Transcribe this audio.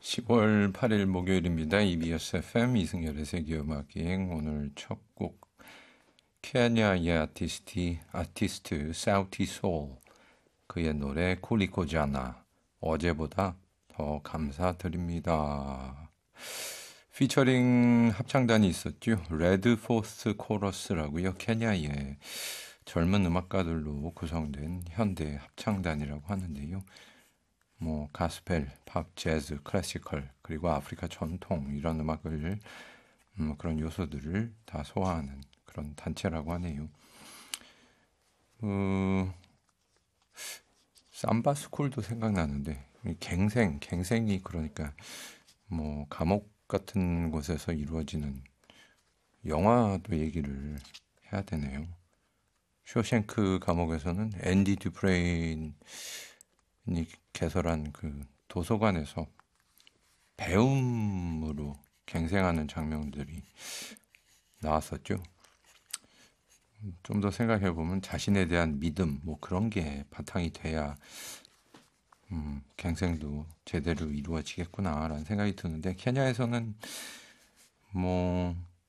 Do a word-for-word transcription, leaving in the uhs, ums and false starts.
시월 팔일 목요일입니다. 이비에스 에프엠 이승열의 세계음악여행 오늘 첫 곡 케냐의 아티스트, 아티스트 사우티 소울 그의 노래 콜리코자나 어제보다 더 감사드립니다. 피처링 합창단이 있었죠. 레드 포스 코러스라고요. 케냐의 젊은 음악가들로 구성된 현대 합창단이라고 하는데요. 뭐 가스펠, 팝, 재즈, 클래시컬 그리고 아프리카 전통 이런 음악을 음, 그런 요소들을 다 소화하는 그런 단체라고 하네요. 어, 삼바 스쿨도 생각나는데 갱생, 갱생이 그러니까 뭐 감옥 같은 곳에서 이루어지는 영화도 얘기를 해야 되네요. 쇼생크 감옥에서는 앤디 듀프레인이 개설한 그 도서관에서 배움으로 갱생하는 장면들이 나왔었죠. 좀 더 생각해 보면 자신에 대한 믿음 뭐 그런 게 바탕이 돼야 음, 갱생도 제대로 이루어지겠구나라는 생각이 드는데 케냐에서는 뭐